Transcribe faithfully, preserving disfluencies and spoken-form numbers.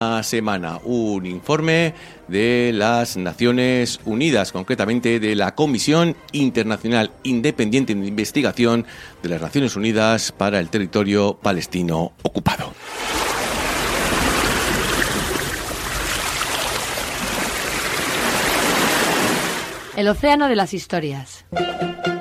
semana, un informe de las Naciones Unidas, concretamente de la Comisión Internacional Independiente de Investigación de las Naciones Unidas para el territorio palestino ocupado. El océano de las historias.